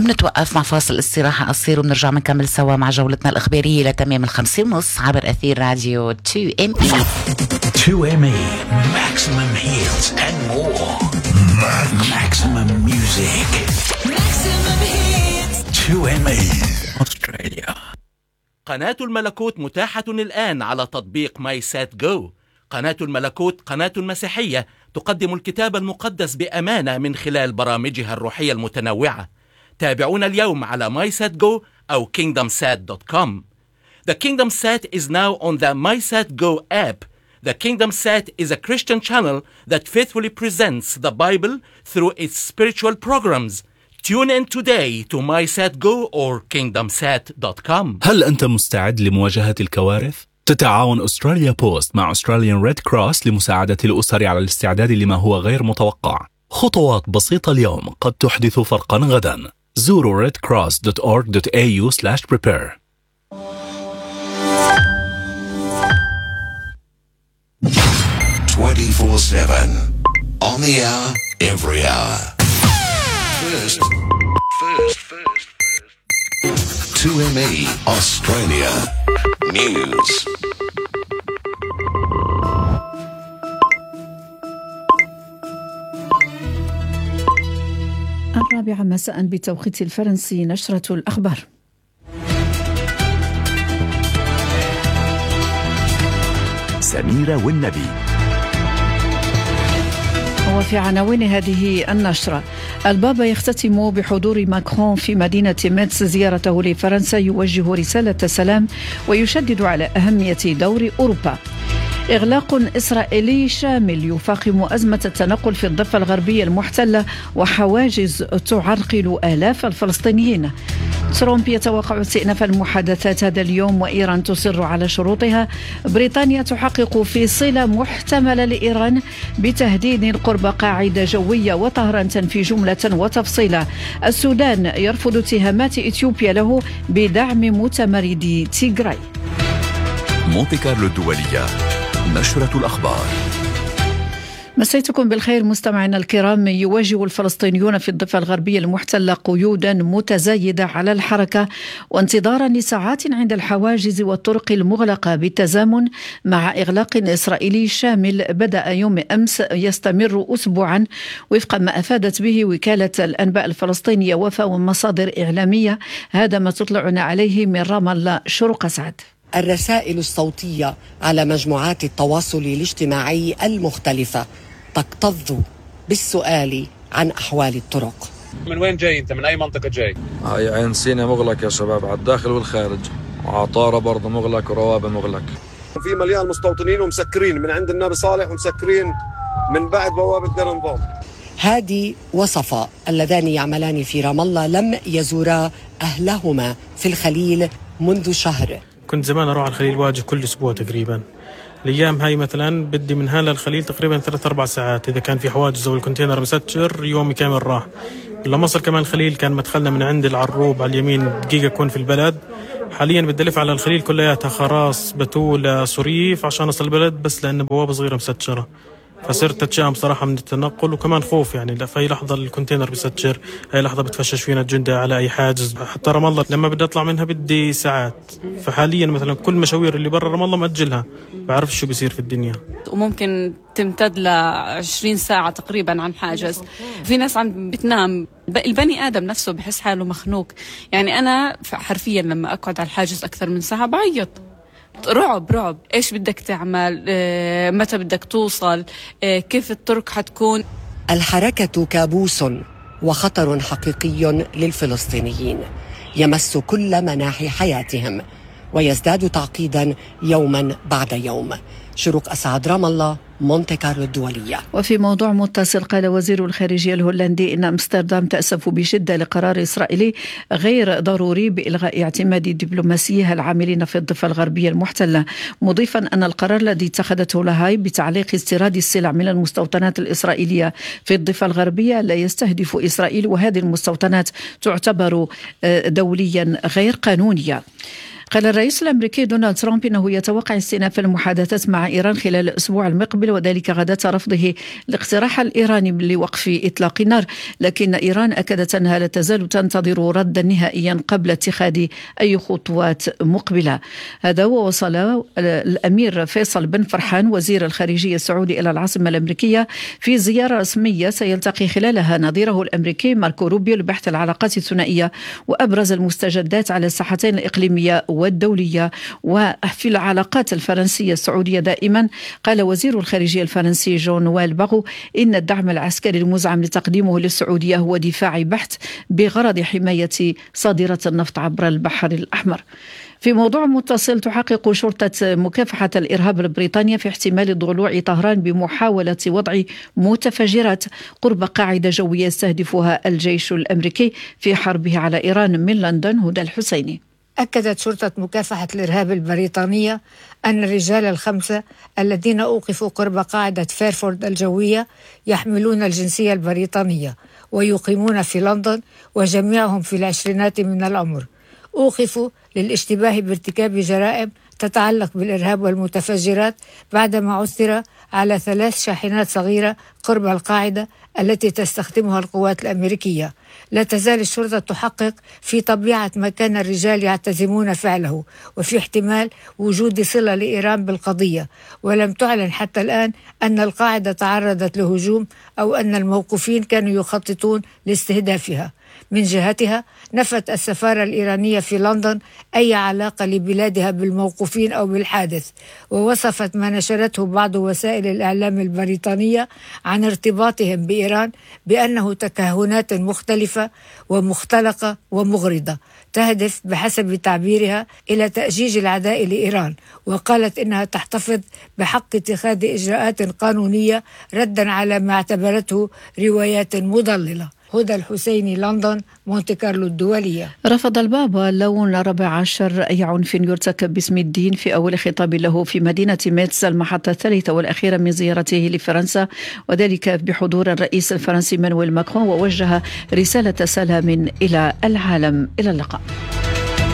بنتوقف مع فاصل استراحة قصير وبنرجع بنكمل سوا مع جولتنا الإخبارية لتمام 5:30 عبر أثير راديو 2ME. 2ME, maximum hits and more. Maximum music. Maximum hits. 2ME, Australia. قناة الملكوت متاحة الآن على تطبيق ماي سات جو. قناة الملكوت قناة مسيحية تقدم الكتاب المقدس بأمانة من خلال برامجها الروحية المتنوعة. تابعونا اليوم على MySatGo أو KingdomSat.com. The KingdomSat is now on the MySatGo app. The KingdomSat is a Christian channel that faithfully presents the Bible through its spiritual programs. Tune in today to MySatGo or KingdomSat.com. هل أنت مستعد لمواجهة الكوارث؟ تتعاون أستراليا بوست مع Australian Red Cross لمساعدة الأسر على الاستعداد لما هو غير متوقع. خطوات بسيطة اليوم قد تحدث فرقا غدا. زوروا redcross.org.au/prepare. 24/7 on the hour, every hour. First. 2ME Australia News. الرابعة مساء بتوقيت الفرنسي، نشرة الأخبار. سميرة والنبي. وفي عناوين هذه النشرة: البابا يختتم بحضور ماكرون في مدينة ميتس زيارته لفرنسا، يوجه رسالة سلام ويشدد على أهمية دور أوروبا. إغلاق إسرائيلي شامل يفاقم أزمة التنقل في الضفة الغربية المحتلة وحواجز تعرقل آلاف الفلسطينيين. ترامب يتوقع استئناف المحادثات هذا اليوم وإيران تصر على شروطها. بريطانيا تحقق في صلة محتملة لإيران بتهديد قرب قاعدة جوية، وطهران تنفي جملة وتفصيلا. السودان يرفض اتهامات إثيوبيا له بدعم متمردي تيغراي. مونتي كارلو الدولية، نشرة الأخبار. مسيتكم بالخير مستمعينا الكرام. يواجه الفلسطينيون في الضفة الغربية المحتلة قيودا متزايدة على الحركة، وانتظارا لساعات عند الحواجز والطرق المغلقة بالتزامن مع إغلاق إسرائيلي شامل بدأ يوم أمس يستمر أسبوعا، وفق ما أفادت به وكالة الأنباء الفلسطينية وفاء ومصادر إعلامية. هذا ما تطلعنا عليه من رام الله. شروق سعد. الرسائل الصوتية على مجموعات التواصل الاجتماعي المختلفة تكتظ بالسؤال عن أحوال الطرق. من وين جاي أنت؟ من أي منطقة جاي؟ هاي عين سينا مغلق يا شباب، على الداخل والخارج، وعطارة برضه مغلق، وروابة مغلق. في مليان مستوطنين ومسكرين من عند النبي صالح ومسكرين من بعد بوابة دير النظام. هادي وصفاء اللذان يعملان في رام الله لم يزورا أهلهما في الخليل منذ شهر. كنت زمان أروح على الخليل واجه كل أسبوع تقريبا. الأيام هاي مثلا بدي من هلا الخليل تقريبا 3-4 ساعات، إذا كان في حواجز أو الكونتينر مسجر يومي كامل راح. لما أصل كمان الخليل كان مدخلنا من عند العروب على اليمين دقيقة أكون في البلد. حاليا بدي ألف على الخليل كلياتها، خراص، بتولة، صريف، عشان أصل البلد، بس لأن بوابة صغيرة مسجرة. فصرت أتشائم صراحة من التنقل، وكمان خوف يعني في أي لحظة الكونتينر بيسجر، أي لحظة بتفشش فينا الجندة على أي حاجز. حتى رام الله لما بدي أطلع منها بدي ساعات، فحاليا مثلا كل مشاوير اللي برا رام الله مأجلها، بعرف شو بيصير في الدنيا. وممكن تمتد ل20 ساعة تقريبا عن حاجز. في ناس عم بتنام، البني آدم نفسه بحس حاله مخنوق. يعني أنا حرفيا لما أقعد على الحاجز أكثر من ساعة بعيط. رعب، ايش بدك تعمل، متى بدك توصل، كيف الطرق حتكون. الحركة كابوس وخطر حقيقي للفلسطينيين يمس كل مناحي حياتهم ويزداد تعقيدا يوما بعد يوم. شروق أسعد، رام الله، مونتي كارلو الدولية. وفي موضوع متصل، قال وزير الخارجية الهولندي إن أمستردام تأسف بشدة لقرار إسرائيلي غير ضروري بإلغاء اعتماد دبلوماسيها العاملين في الضفة الغربية المحتلة، مضيفا أن القرار الذي اتخذته لاهاي بتعليق استيراد السلع من المستوطنات الإسرائيلية في الضفة الغربية لا يستهدف إسرائيل، وهذه المستوطنات تعتبر دوليا غير قانونية. قال الرئيس الأمريكي دونالد ترامب إنه يتوقع استئناف المحادثات مع إيران خلال الأسبوع المقبل، وذلك غدا رفضه الاقتراح الإيراني لوقف إطلاق النار، لكن إيران أكدت أنها لا تزال تنتظر ردا نهائيا قبل اتخاذ أي خطوات مقبلة. هذا ووصل الأمير فيصل بن فرحان وزير الخارجية السعودي إلى العاصمة الأمريكية في زيارة رسمية سيلتقي خلالها نظيره الأمريكي ماركو روبيو لبحث العلاقات الثنائية وأبرز المستجدات على الساحتين الإقليمية والدولية وفي العلاقات الفرنسية السعودية دائما. قال وزير الخارجية الفرنسي جون نويل باغو إن الدعم العسكري المزعم لتقديمه للسعودية هو دفاعي بحت بغرض حماية صادرة النفط عبر البحر الأحمر. في موضوع متصل، تحقق شرطة مكافحة الإرهاب البريطانية في احتمال ضلوع طهران بمحاولة وضع متفجرات قرب قاعدة جوية يستهدفها الجيش الأمريكي في حربه على إيران. من لندن هدى الحسيني. أكدت شرطة مكافحة الإرهاب البريطانية أن الرجال الخمسة الذين أوقفوا قرب قاعدة فيرفورد الجوية يحملون الجنسية البريطانية ويقيمون في لندن، وجميعهم في العشرينات من العمر. أوقفوا للاشتباه بارتكاب جرائم تتعلق بالإرهاب والمتفجرات بعدما عثر على 3 شاحنات صغيرة قرب القاعدة التي تستخدمها القوات الأمريكية. لا تزال الشرطة تحقق في طبيعة ما كان الرجال يعتزمون فعله وفي احتمال وجود صلة لإيران بالقضية، ولم تعلن حتى الآن أن القاعدة تعرضت لهجوم أو أن الموقوفين كانوا يخططون لاستهدافها. من جهتها نفت السفارة الإيرانية في لندن أي علاقة لبلادها بالموقوفين أو بالحادث، ووصفت ما نشرته بعض وسائل الإعلام البريطانية عن ارتباطهم بإيران بأنه تكهنات مختلفة ومختلقة ومغرضة تهدف بحسب تعبيرها إلى تأجيج العداء لإيران، وقالت إنها تحتفظ بحق اتخاذ إجراءات قانونية ردا على ما اعتبرته روايات مضللة. هدى الحسيني، لندن، مونتي كارلو الدولية. رفض البابا لون 14 أي عنف يرتكب باسم الدين في أول خطاب له في مدينة ميتز المحطة الثالثة والأخيرة من زيارته لفرنسا، وذلك بحضور الرئيس الفرنسي مانويل ماكرون، ووجه رسالة سلام إلى العالم. إلى اللقاء.